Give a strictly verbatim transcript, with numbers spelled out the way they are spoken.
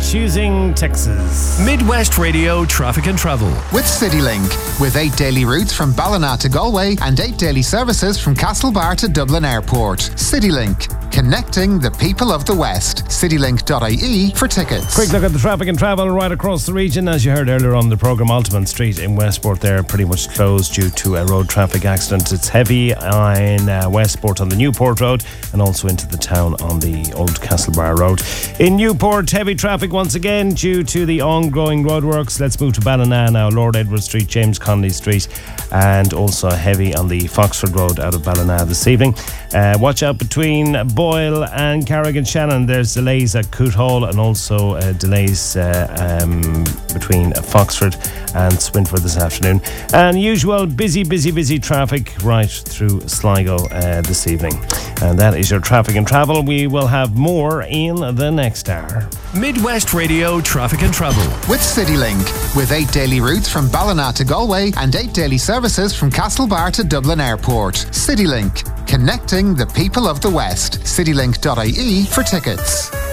choosing Texas. Midwest Radio Traffic and Travel. With CityLink. With eight daily routes from Ballina to Galway and eight daily services from Castlebar to Dublin Airport. CityLink. Connecting the people of the West. citylink dot I E for tickets. Quick look at the traffic and travel right across the region. As you heard earlier on the programme, Altamont Street in Westport there pretty much closed due to a road traffic accident. It's heavy in uh, Westport on the Newport Road and also into the town on the Old Castlebar Road. In Newport, heavy traffic once again due to the ongoing roadworks. Let's move to Ballina now. Lord Edward Street, James Connolly Street, and also heavy on the Foxford Road out of Ballina this evening. Uh, watch out between Boyle and Carrigan-Shannon. There's delays at Coot Hall and also uh, delays uh, um, between Foxford and Swinford this afternoon. And usual busy, busy, busy traffic right through Sligo uh, this evening. And that is your traffic and travel. We will have more in the next hour. Midwest Radio Traffic and Travel. With CityLink. With eight daily routes from Ballina to Galway and eight daily services from Castlebar to Dublin Airport. CityLink. Connecting the people of the West. citylink dot I E for tickets.